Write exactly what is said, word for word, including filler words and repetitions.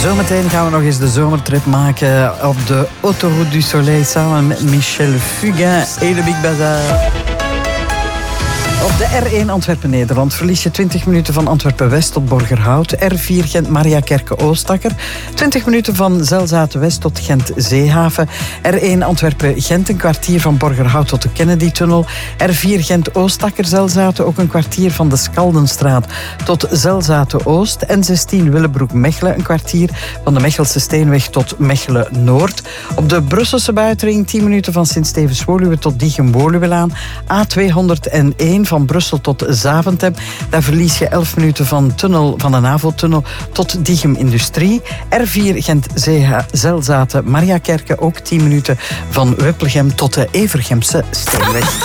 Zometeen gaan we nog eens de zomertrip maken op de Autoroute du Soleil samen met Michel Fugain en de Big Bazaar. Op de R één Antwerpen-Nederland verlies je twintig minuten van Antwerpen-West tot Borgerhout. R vier Gent-Mariakerke-Oostakker. twintig minuten van Zelzaten-West tot Gent-Zeehaven. R één Antwerpen-Gent een kwartier van Borgerhout tot de Kennedy-tunnel. R vier Gent-Oostakker-Zelzaten ook een kwartier van de Skaldenstraat tot Zelzaten-Oost. N zestien Willebroek-Mechelen een kwartier van de Mechelse Steenweg tot Mechelen-Noord. Op de Brusselse buitenring tien minuten van Sint-Stevens-Woluwe tot Diegem-Woluwelaan. A tweehonderdéén van Brussel tot Zaventem. Daar verlies je elf minuten van, tunnel, van de NAVO-tunnel tot Diegem Industrie. R vier Gent-Zelzaten Mariakerke ook tien minuten van Weppelgem tot de Evergemse Steenweg.